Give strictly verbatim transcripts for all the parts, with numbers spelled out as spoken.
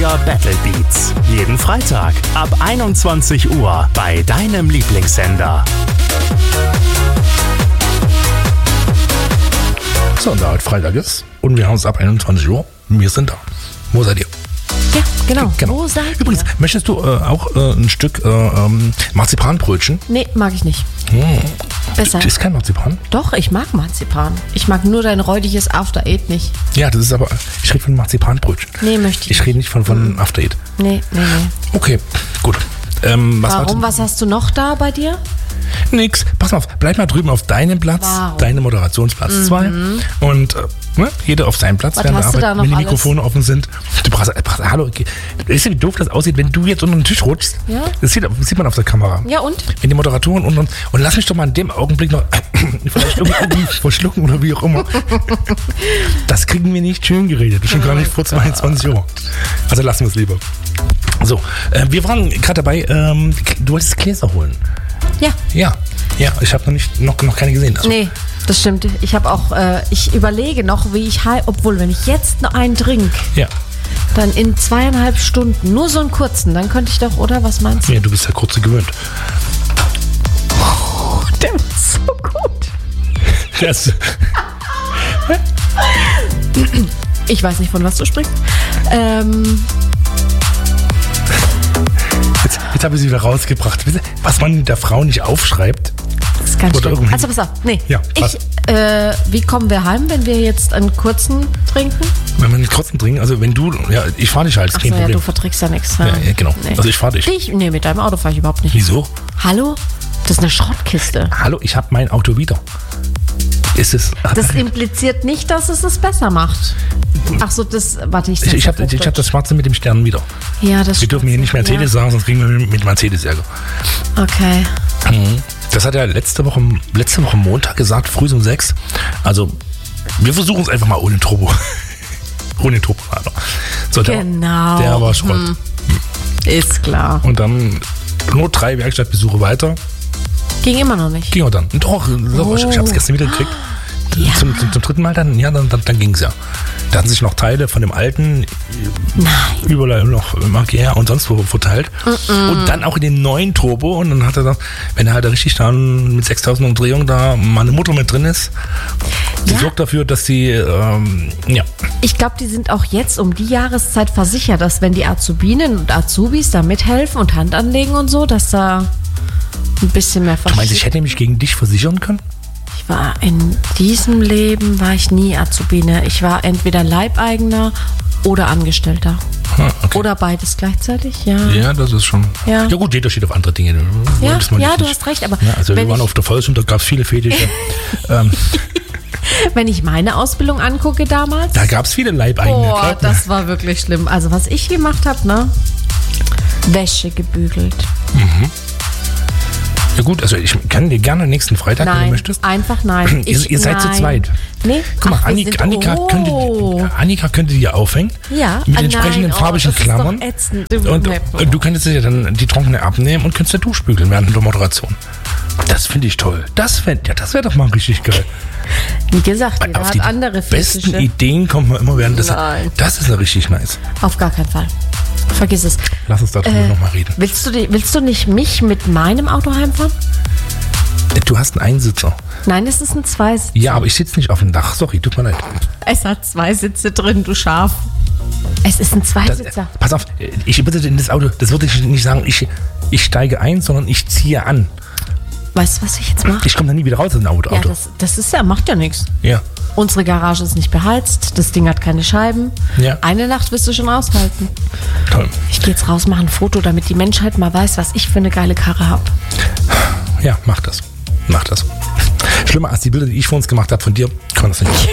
neunziger Battle Beats. Jeden Freitag ab einundzwanzig Uhr bei deinem Lieblingssender. So, und da heute Freitag ist und wir haben es ab einundzwanzig Uhr. Wir sind da. Wo seid ihr? Ja, genau. genau. Wo seid Übrigens, ihr? möchtest du äh, auch äh, ein Stück äh, ähm, Marzipanbrötchen? Nee, mag ich nicht. Hm. Besser. Das ist kein Marzipan? Doch, ich mag Marzipan. Ich mag nur dein räudiges After Eight nicht. Ja, das ist aber, ich rede von Marzipanbrötchen. Nee, möchte ich Ich rede nicht von, von Mhm. After Eight. Nee, nee, nee. Okay, gut. Ähm, was Warum? warte- Was hast du noch da bei dir? Nix. Pass mal auf, bleib mal drüben auf deinem Platz, Warum? deine Moderationsplatz zwei. Und äh, ne, jeder auf seinem Platz, Was während der hast du da Arbeit, noch wenn die alles? Mikrofone offen sind. Du brauchst, äh, brauchst hallo, okay. Weißt du, wie doof das aussieht, wenn du jetzt unter den Tisch rutschst? Ja. Das sieht, das sieht man auf der Kamera. Ja, und? Wenn die Moderatoren und, und, und lass mich doch mal in dem Augenblick noch vielleicht irgendwie verschlucken oder wie auch immer. Das kriegen wir nicht schön geredet. Schon gar nicht vor zweiundzwanzig Uhr. Also lassen wir es lieber. So, äh, wir waren gerade dabei, ähm, du wolltest Gläser holen. Ja. Ja, ja, ich habe noch nicht noch, noch keine gesehen. Also, Nee, das stimmt. Ich habe auch, äh, ich überlege noch, wie ich, hei- obwohl, wenn ich jetzt noch einen trinke, Ja. dann in zweieinhalb Stunden, nur so einen kurzen, dann könnte ich doch, oder? Was meinst du? ja, du bist ja kurze gewöhnt. Der ist so gut. Das, Ich weiß nicht, von was du sprichst. Ähm, jetzt jetzt habe ich sie wieder rausgebracht. Was man der Frau nicht aufschreibt. das ist ganz Oder schlimm. irgendwie- Also pass auf, nee. Ja, was? ich, äh, wie kommen wir heim, wenn wir jetzt einen kurzen trinken? Wenn man nicht kurzen trinken, also wenn du, ja, ich fahre dich halt, ist Achso, kein ja, Problem. du verträgst ja nichts. Ja, ja, genau. Nee. Also ich fahre dich. Ich, nee, mit deinem Auto fahre ich überhaupt nicht. Wieso? Hallo? Das ist eine Schrottkiste. Hallo, ich habe mein Auto wieder. Ist es? Das impliziert nicht, dass es es besser macht. Ach so, das, warte, ich Ich, ich habe ich hab das Schwarze mit dem Stern wieder. Ja, das Wir dürfen hier nicht Mercedes sagen, sonst kriegen wir mit Mercedes Ärger. Ja. Okay. Das hat er letzte Woche, letzte Woche Montag gesagt, früh um sechs. Also, wir versuchen es einfach mal ohne Turbo. ohne Turbo. So, der, Genau. Der war Schrott. Hm. Ist klar. Und dann nur drei Werkstattbesuche weiter. Ging immer noch nicht. Ging er dann. Doch, doch ich habe es gestern wieder gekriegt. Ja. Zum, zum, zum dritten Mal dann, ja, dann, dann, dann ging es ja. Da hatten sich noch Teile von dem alten Nein. überall noch im A G R und sonst wo verteilt. Mm-mm. Und dann auch in den neuen Turbo. Und dann hat er dann, wenn er halt richtig dann mit sechstausend Umdrehungen da mal eine Mutter mit drin ist, die Ja. sorgt dafür, dass die, ähm, ja. Ich glaube, die sind auch jetzt um die Jahreszeit versichert, dass wenn die Azubinen und Azubis da mithelfen und Hand anlegen und so, dass da ein bisschen mehr Du meinst, ich hätte mich gegen dich versichern können? Ich war in diesem Leben war ich nie Azubine. Ich war entweder Leibeigener oder Angestellter. Ah, okay. Oder beides gleichzeitig, ja. Ja, das ist schon. Ja. Ja, gut, jeder steht auf andere Dinge. Ja, Das man ja, nicht- du hast recht, aber Ja, also wir wenn waren ich- auf der Volksschule, da gab es viele Fetische. ähm, Wenn ich meine Ausbildung angucke damals, da gab es viele Leibeigene. boah, glaub mir. das war wirklich schlimm. Also was ich gemacht habe, ne? Wäsche gebügelt. Ja gut, also ich kann dir gerne nächsten Freitag, wenn du Nein, möchtest. einfach nein. Ihr, Ich- ihr seid zu nein. zweit. Nee? Guck mal, Ach, wir Annika, sind- Annika, oh. könnte, Annika könnte die aufhängen. Ja. Mit Ah, entsprechenden nein, oh, farbigen das ist doch Klammern. ätzend, du Und, Nepo. und du könntest dir dann die trockene abnehmen und könntest ja duschbügeln während der Moderation. Das finde ich toll. Das, fänd, ja, das wäre doch mal richtig geil. Wie gesagt, jeder Auf hat die andere besten Fetische. Ideen kommt man immer während des. Nein. Das ist ja richtig nice. Auf gar keinen Fall. Vergiss es. Lass uns darüber Äh, nochmal reden. Willst du, die- willst du nicht mich mit meinem Auto heimfahren? Du hast einen Einsitzer. Nein, es ist ein Zweisitz. Ja, aber ich sitze nicht auf dem Dach. Sorry, tut mir leid. Es hat zwei Sitze drin, du Schaf. Es ist ein Das, Zweisitzer. pass auf, ich bitte in das Auto, das würde ich nicht sagen, ich, ich steige ein, sondern ich ziehe an. Weißt du, was ich jetzt mache? Ich komme da nie wieder raus aus dem Auto. Ja, das, das ist ja, macht ja nichts. ja. Unsere Garage ist nicht beheizt, das Ding hat keine Scheiben. Ja. Eine Nacht wirst du schon aushalten. Toll. Ich gehe jetzt raus, mache ein Foto, damit die Menschheit mal weiß, was ich für eine geile Karre habe. Ja, mach das. Mach das. Schlimmer als die Bilder, die ich vor uns gemacht habe von dir, kann das nicht.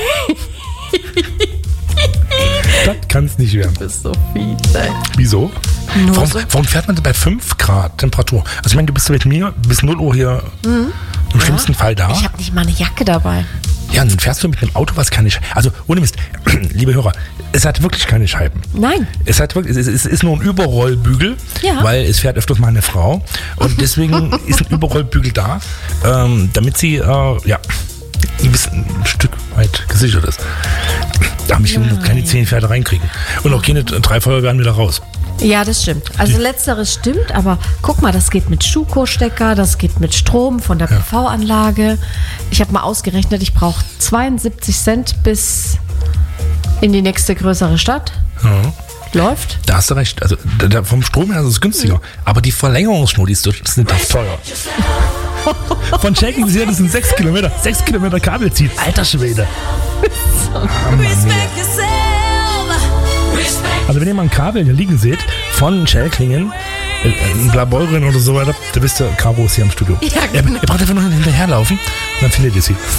Das kann es nicht werden. Du bist so fies, ey. Wieso? Nur Warum, so. warum fährt man denn bei fünf Grad Temperatur? Also ich meine, du bist mit mir bis null Uhr hier im schlimmsten Fall da. Ich habe nicht mal eine Jacke dabei. Ja, und dann fährst du mit einem Auto, was keine Scheiben. Also ohne Mist, liebe Hörer, es hat wirklich keine Scheiben. Nein. Es, hat wirklich, es, ist, es ist nur ein Überrollbügel, Ja. weil es fährt öfters mal eine Frau. Und deswegen ist ein Überrollbügel da, ähm, damit sie äh, ja, ein bisschen ein Stück weit gesichert ist. Ja, kann mich Nein. keine zehn Pferde reinkriegen. Und auch keine drei Feuerwehren wieder raus. Ja, das stimmt. Also letzteres stimmt, aber guck mal, das geht mit Schuko-Stecker, das geht mit Strom von der P V-Anlage. Ich habe mal ausgerechnet, ich brauche zweiundsiebzig Cent bis in die nächste größere Stadt. Ja. Läuft. Da hast du recht. Also da, da, vom Strom her ist es günstiger. Mhm. Aber die Verlängerungsschnur, die ist, das sind doch teuer. Von Schenken bis hier, das sind sechs Kilometer. Sechs Kilometer Kabel zieht. Alter Schwede. Ah, also wenn ihr mal ein Kabel hier liegen seht, von Schelklingen, ein Blaubeuren oder so weiter, da wisst ihr, Caro ist hier am Studio. Ja, ihr, genau. ihr braucht einfach nur hinterherlaufen und dann findet ihr sie.